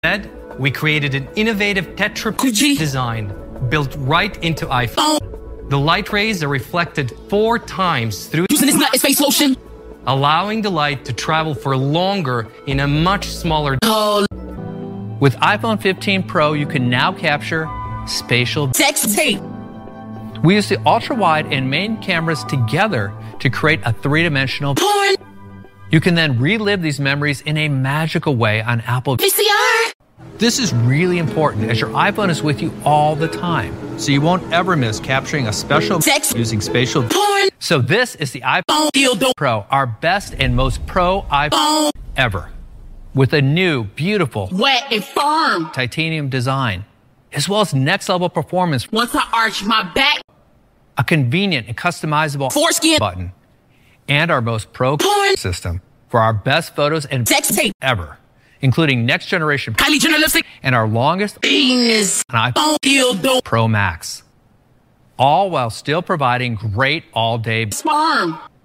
Instead, we created an innovative tetra design built right into iPhone. The light rays are reflected 4 times through using this nut face lotion, allowing the light to travel for longer in a much smaller. With iPhone 15 Pro, you can now capture spatial sex tape. We use the ultra-wide and main cameras together to create a 3-dimensional porn. You can then relive these memories in a magical way on Apple VCR. This is really important as your iPhone is with you all the time, so you won't ever miss capturing a special sex using spatial porn. So this is the iPhone Pro, our best and most pro iPhone ever, with a new, beautiful, wet and firm titanium design, as well as next-level performance. Once I arch my back, a convenient and customizable foreskin button, and our most pro system for our best photos and sex tape ever, including next-generation Kylie Jenner lipstick and our longest penis iPhone Pro Max, all while still providing great all-day sperm.